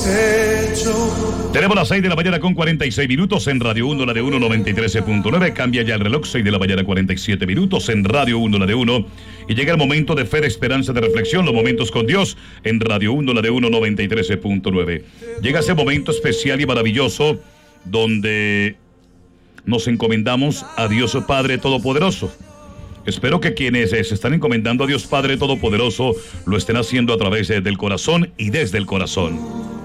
Tenemos las 6 de la mañana con 46 minutos en Radio 1, la de 1, 93.9. Cambia ya el reloj, 6 de la mañana 47 minutos en Radio 1, la de 1. Y llega el momento de fe, de esperanza, de reflexión, los momentos con Dios en Radio 1, la de 1, 93.9. Llega ese momento especial y maravilloso donde nos encomendamos a Dios Padre Todopoderoso. Espero que quienes se están encomendando a Dios Padre Todopoderoso lo estén haciendo a través del corazón y desde el corazón.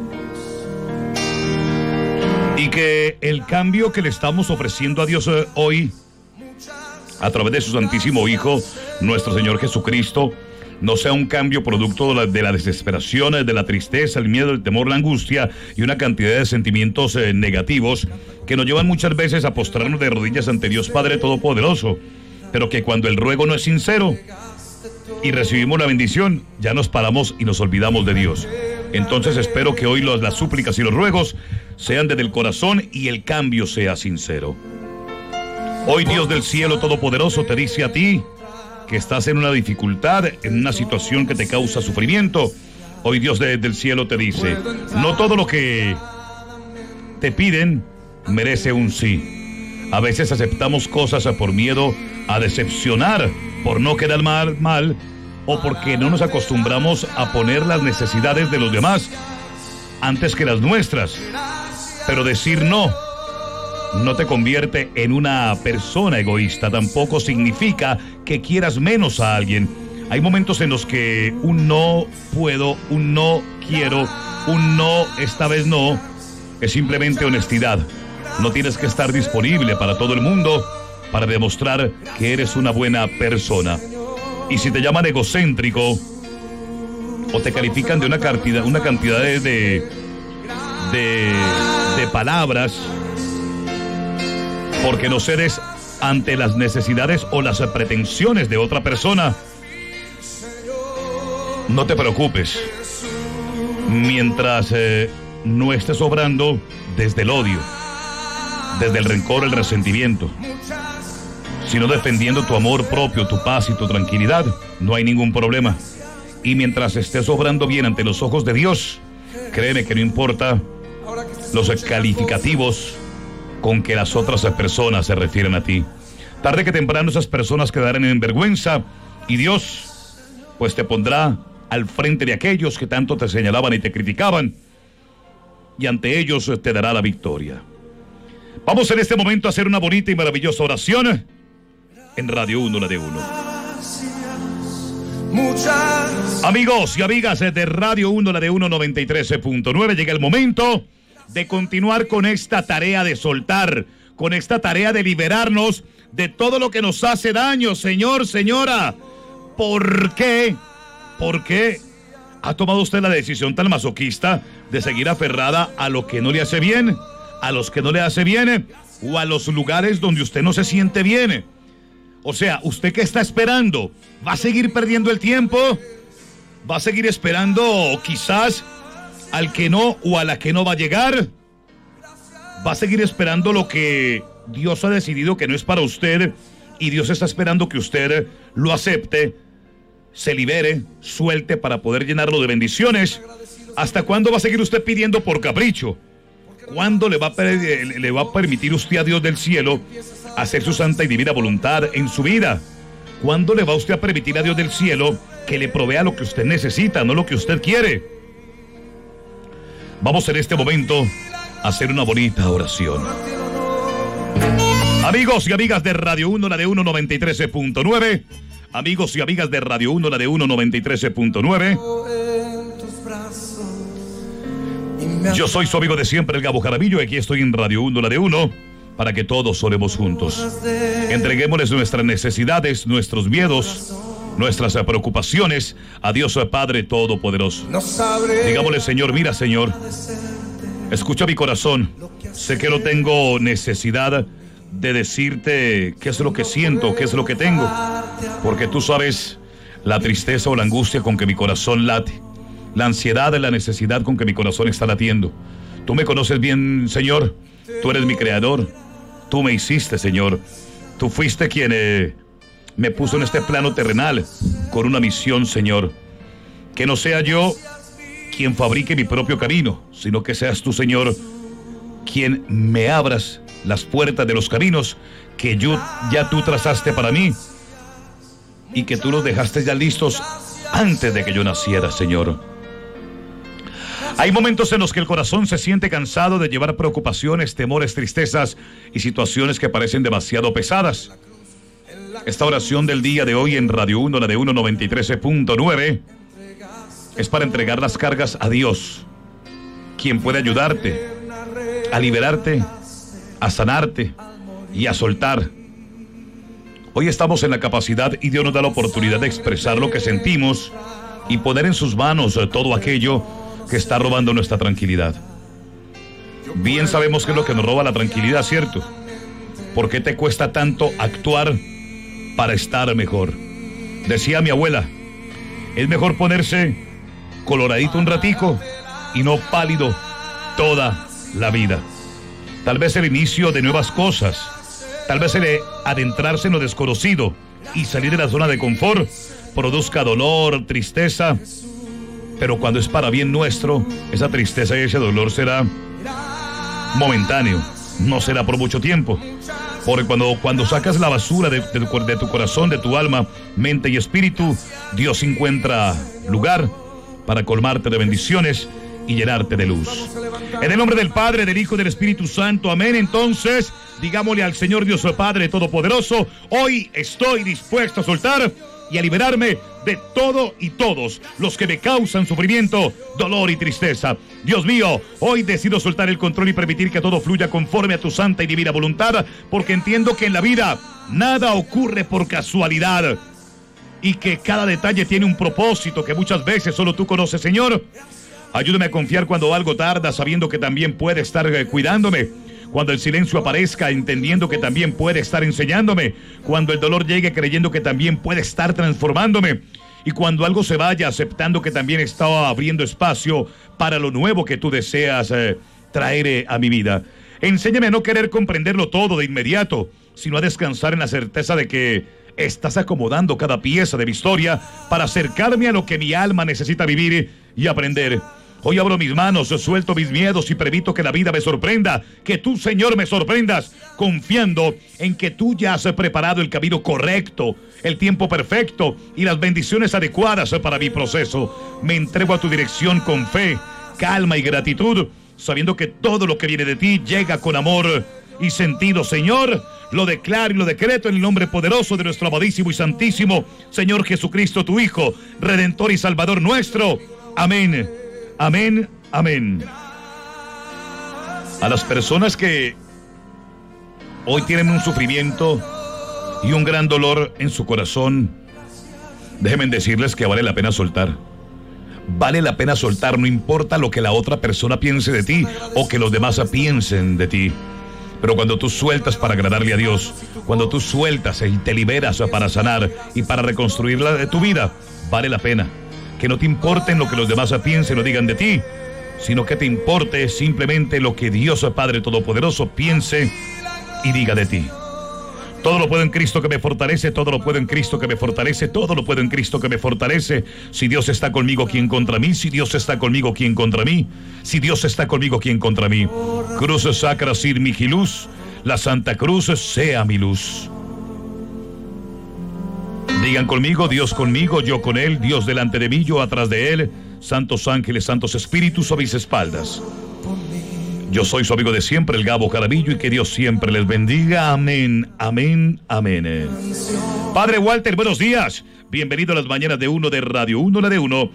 Y que el cambio que le estamos ofreciendo a Dios hoy, a través de su Santísimo Hijo, nuestro Señor Jesucristo, no sea un cambio producto de la desesperación, de la tristeza, el miedo, el temor, la angustia y una cantidad de sentimientos negativos que nos llevan muchas veces a postrarnos de rodillas ante Dios Padre Todopoderoso, pero que cuando el ruego no es sincero y recibimos la bendición, ya nos paramos y nos olvidamos de Dios. Entonces espero que hoy las súplicas y los ruegos sean desde el corazón y el cambio sea sincero. Hoy Dios del cielo todopoderoso te dice a ti que estás en una dificultad, en una situación que te causa sufrimiento. Hoy Dios del cielo te dice, no todo lo que te piden merece un sí. A veces aceptamos cosas por miedo a decepcionar, por no quedar mal o porque no nos acostumbramos a poner las necesidades de los demás antes que las nuestras. Pero decir no te convierte en una persona egoísta, tampoco significa que quieras menos a alguien. Hay momentos en los que un no puedo, un no quiero, un no esta vez no, es simplemente honestidad. No tienes que estar disponible para todo el mundo para demostrar que eres una buena persona. Y si te llaman egocéntrico o te califican de una cantidad de palabras porque no cedes ante las necesidades o las pretensiones de otra persona, no te preocupes mientras no estés obrando desde el odio, desde el rencor, el resentimiento, sino defendiendo tu amor propio, tu paz y tu tranquilidad, no hay ningún problema. Y mientras estés obrando bien ante los ojos de Dios, créeme que no importa los calificativos con que las otras personas se refieren a ti. Tarde que temprano esas personas quedarán en vergüenza y Dios pues te pondrá al frente de aquellos que tanto te señalaban y te criticaban, y ante ellos te dará la victoria. Vamos en este momento a hacer una bonita y maravillosa oración en Radio 1, la de 1. Amigos y amigas de Radio 1, la de 1, 93.9, llega el momento de continuar con esta tarea de soltar, con esta tarea de liberarnos de todo lo que nos hace daño, señor, señora. ¿Por qué? ¿Por qué ha tomado usted la decisión tan masoquista de seguir aferrada a lo que no le hace bien, a los que no le hace bien, o a los lugares donde usted no se siente bien? O sea, ¿usted qué está esperando? ¿Va a seguir perdiendo el tiempo? ¿Va a seguir esperando quizás al que no o a la que no va a llegar? ¿Va a seguir esperando lo que Dios ha decidido que no es para usted y Dios está esperando que usted lo acepte, se libere, suelte para poder llenarlo de bendiciones? ¿Hasta cuándo va a seguir usted pidiendo por capricho? ¿Cuándo le va a permitir usted a Dios del cielo hacer su santa y divina voluntad en su vida? ¿Cuándo le va usted a permitir a Dios del cielo que le provea lo que usted necesita, no lo que usted quiere? Vamos en este momento a hacer una bonita oración. Amigos y amigas de Radio 1, la de 1, 93.9. Amigos y amigas de Radio 1, la de 1, 93.9. Yo soy su amigo de siempre, el Gabo Jaramillo, y aquí estoy en Radio 1, la de 1, para que todos oremos juntos. Entreguémosles nuestras necesidades, nuestros miedos, nuestras preocupaciones a Dios Padre Todopoderoso. Digámosle, Señor, mira, Señor, escucha mi corazón. Sé que no tengo necesidad de decirte qué es lo que siento, qué es lo que tengo, porque tú sabes la tristeza o la angustia con que mi corazón late, la ansiedad y la necesidad con que mi corazón está latiendo. Tú me conoces bien, Señor. Tú eres mi creador. Tú me hiciste, Señor. Tú fuiste quien me puso en este plano terrenal con una misión, Señor. Que no sea yo quien fabrique mi propio camino, sino que seas tú, Señor, quien me abras las puertas de los caminos que ya tú trazaste para mí y que tú los dejaste ya listos antes de que yo naciera, Señor. Hay momentos en los que el corazón se siente cansado de llevar preocupaciones, temores, tristezas y situaciones que parecen demasiado pesadas. Esta oración del día de hoy en Radio 1, la de 193.9, es para entregar las cargas a Dios, quien puede ayudarte a liberarte, a sanarte y a soltar. Hoy estamos en la capacidad y Dios nos da la oportunidad de expresar lo que sentimos y poner en sus manos todo aquello que está robando nuestra tranquilidad. Bien sabemos que es lo que nos roba la tranquilidad, ¿cierto? ¿Por qué te cuesta tanto actuar para estar mejor? Decía mi abuela, es mejor ponerse coloradito un ratico y no pálido toda la vida. Tal vez el inicio de nuevas cosas, tal vez el adentrarse en lo desconocido y salir de la zona de confort produzca dolor, tristeza, pero cuando es para bien nuestro, esa tristeza y ese dolor será momentáneo, no será por mucho tiempo. Porque cuando sacas la basura de tu corazón, de tu alma, mente y espíritu, Dios encuentra lugar para colmarte de bendiciones y llenarte de luz. En el nombre del Padre, del Hijo y del Espíritu Santo, amén. Entonces, digámosle al Señor Dios Padre Todopoderoso, hoy estoy dispuesto a soltar y a liberarme de todo y todos los que me causan sufrimiento, dolor y tristeza. Dios mío, hoy decido soltar el control y permitir que todo fluya conforme a tu santa y divina voluntad, porque entiendo que en la vida nada ocurre por casualidad y que cada detalle tiene un propósito que muchas veces solo tú conoces, Señor. Ayúdame a confiar cuando algo tarda, sabiendo que también puede estar cuidándome. Cuando el silencio aparezca, entendiendo que también puede estar enseñándome. Cuando el dolor llegue, creyendo que también puede estar transformándome. Y cuando algo se vaya, aceptando que también está abriendo espacio para lo nuevo que tú deseas traer a mi vida. Enséñame a no querer comprenderlo todo de inmediato, sino a descansar en la certeza de que estás acomodando cada pieza de mi historia para acercarme a lo que mi alma necesita vivir y aprender. Hoy abro mis manos, suelto mis miedos y permito que la vida me sorprenda, que tú, Señor, me sorprendas, confiando en que tú ya has preparado el camino correcto, el tiempo perfecto y las bendiciones adecuadas para mi proceso. Me entrego a tu dirección con fe, calma y gratitud, sabiendo que todo lo que viene de ti llega con amor y sentido, Señor. Lo declaro y lo decreto en el nombre poderoso de nuestro amadísimo y santísimo Señor Jesucristo, tu Hijo, Redentor y Salvador nuestro. Amén. Amén, amén. A las personas que hoy tienen un sufrimiento y un gran dolor en su corazón, déjenme decirles que vale la pena soltar. Vale la pena soltar, no importa lo que la otra persona piense de ti o que los demás piensen de ti. Pero cuando tú sueltas para agradarle a Dios, cuando tú sueltas y te liberas para sanar y para reconstruir tu vida, vale la pena. Que no te importe lo que los demás piensen o digan de ti, sino que te importe simplemente lo que Dios Padre Todopoderoso piense y diga de ti. Todo lo puedo en Cristo que me fortalece, todo lo puedo en Cristo que me fortalece, todo lo puedo en Cristo que me fortalece. Si Dios está conmigo, ¿quién contra mí? Si Dios está conmigo, ¿quién contra mí? Si Dios está conmigo, ¿quién contra mí? Cruz sacra sir mihi luz, la Santa Cruz sea mi luz. Digan conmigo, Dios conmigo, yo con Él, Dios delante de mí, yo atrás de Él, santos ángeles, santos espíritus a mis espaldas. Yo soy su amigo de siempre, el Gabo Jaramillo, y que Dios siempre les bendiga. Amén, amén, amén. Padre Walter, buenos días. Bienvenido a las mañanas de uno de Radio 1, la de 1,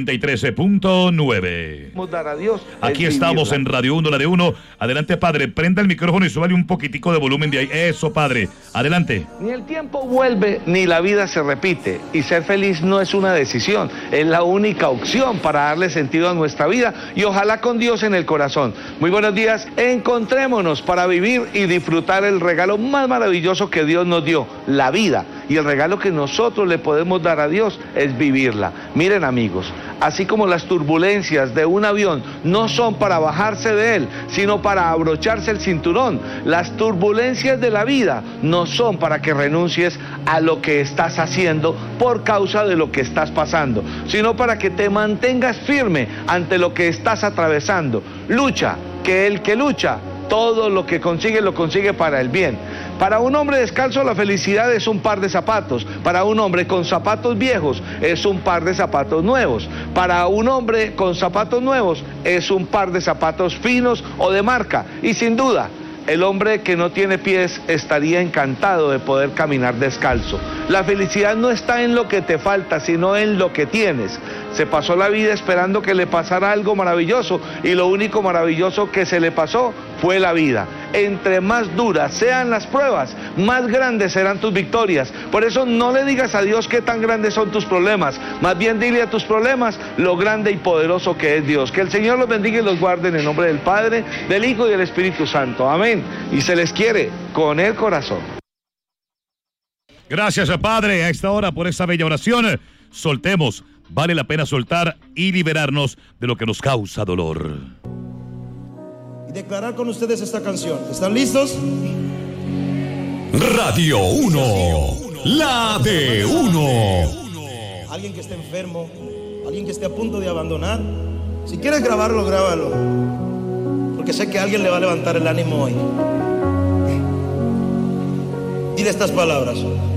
93.9. Dar a Dios. Aquí estamos en Radio 1, la de 1. Adelante, Padre, prenda el micrófono y súbale un poquitico de volumen de ahí. Eso, Padre, adelante. Ni el tiempo vuelve, ni la vida se repite. Y ser feliz no es una decisión, es la única opción para darle sentido a nuestra vida y ojalá con Dios en el corazón. Muy buenos días, encontrémonos para vivir y disfrutar el regalo más maravilloso que Dios nos dio, la vida. y el regalo que nosotros le podemos dar a Dios es vivirla. Miren, amigos, así como las turbulencias de un avión no son para bajarse de él, sino para abrocharse el cinturón, las turbulencias de la vida no son para que renuncies a lo que estás haciendo por causa de lo que estás pasando, sino para que te mantengas firme ante lo que estás atravesando. Lucha, que el que lucha, todo lo que consigue, lo consigue para el bien. Para un hombre descalzo la felicidad es un par de zapatos. Para un hombre con zapatos viejos es un par de zapatos nuevos. Para un hombre con zapatos nuevos es un par de zapatos finos o de marca. Y sin duda, el hombre que no tiene pies estaría encantado de poder caminar descalzo. La felicidad no está en lo que te falta, sino en lo que tienes. Se pasó la vida esperando que le pasara algo maravilloso y lo único maravilloso que se le pasó fue la vida. Entre más duras sean las pruebas, más grandes serán tus victorias. Por eso no le digas a Dios qué tan grandes son tus problemas. Más bien dile a tus problemas lo grande y poderoso que es Dios. Que el Señor los bendiga y los guarde en el nombre del Padre, del Hijo y del Espíritu Santo. Amén. Y se les quiere con el corazón. Gracias, Padre, a esta hora por esta bella oración. Soltemos. Vale la pena soltar y liberarnos de lo que nos causa dolor. Y declarar con ustedes esta canción. ¿Están listos? Radio 1, la de 1. Alguien que esté enfermo, alguien que esté a punto de abandonar. Si quieres grabarlo, grábalo. Porque sé que alguien le va a levantar el ánimo hoy. Dile estas palabras.